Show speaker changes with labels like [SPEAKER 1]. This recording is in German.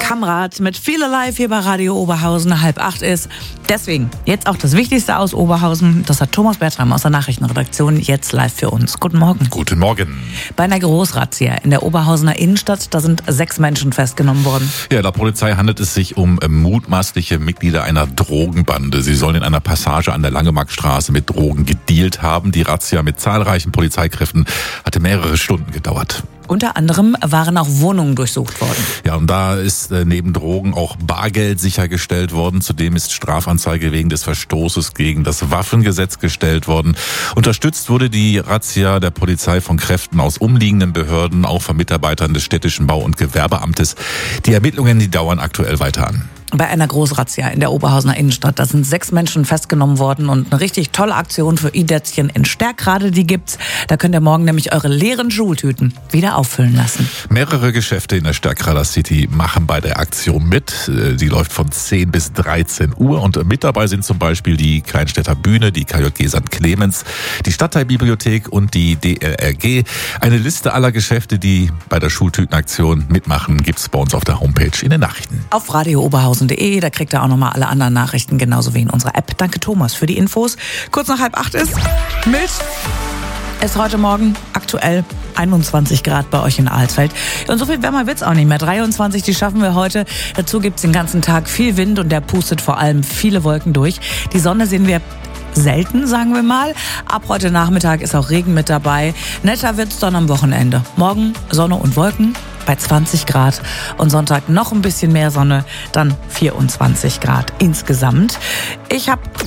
[SPEAKER 1] Kamrat mit viel Alive hier bei Radio Oberhausen, 7:30 ist. Deswegen jetzt auch das Wichtigste aus Oberhausen. Das hat Thomas Bertram aus der Nachrichtenredaktion jetzt live für uns. Guten Morgen.
[SPEAKER 2] Guten Morgen.
[SPEAKER 1] Bei einer Großrazzia in der Oberhausener Innenstadt, da sind 6 Menschen festgenommen worden.
[SPEAKER 2] Ja, laut Polizei handelt es sich um mutmaßliche Mitglieder einer Drogenbande. Sie sollen in einer Passage an der Langemarktstraße mit Drogen gedealt haben. Die Razzia mit zahlreichen Polizeikräften hatte mehrere Stunden gedauert.
[SPEAKER 1] Unter anderem waren auch Wohnungen durchsucht worden.
[SPEAKER 2] Ja, und da ist neben Drogen auch Bargeld sichergestellt worden. Zudem ist Strafanzeige wegen des Verstoßes gegen das Waffengesetz gestellt worden. Unterstützt wurde die Razzia der Polizei von Kräften aus umliegenden Behörden, auch von Mitarbeitern des städtischen Bau- und Gewerbeamtes. Die Ermittlungen, die dauern aktuell weiter an.
[SPEAKER 1] Bei einer Großrazzia in der Oberhausener Innenstadt, da sind 6 Menschen festgenommen worden und eine richtig tolle Aktion für Idätzchen in Stärkrade, die gibt's. Da könnt ihr morgen nämlich eure leeren Schultüten wieder auffüllen lassen.
[SPEAKER 2] Mehrere Geschäfte in der Stärkrader City machen bei der Aktion mit. Die läuft von 10 bis 13 Uhr und mit dabei sind zum Beispiel die Kleinstädter Bühne, die KJG St. Clemens, die Stadtteilbibliothek und die DLRG. Eine Liste aller Geschäfte, die bei der Schultütenaktion mitmachen, gibt's bei uns auf der Homepage in den Nachrichten.
[SPEAKER 1] Auf Radio Oberhausen.de, da kriegt ihr auch nochmal alle anderen Nachrichten, genauso wie in unserer App. Danke Thomas für die Infos. Kurz nach 7:30 ist Milch. Ist heute Morgen aktuell 21 Grad bei euch in Alsfeld. Und so viel wärmer wird's auch nicht mehr. 23, die schaffen wir heute. Dazu gibt's den ganzen Tag viel Wind und der pustet vor allem viele Wolken durch. Die Sonne sehen wir selten, sagen wir mal. Ab heute Nachmittag ist auch Regen mit dabei. Netter wird's dann am Wochenende. Morgen Sonne und Wolken bei 20 Grad und Sonntag noch ein bisschen mehr Sonne, dann 24 Grad insgesamt. Ich habe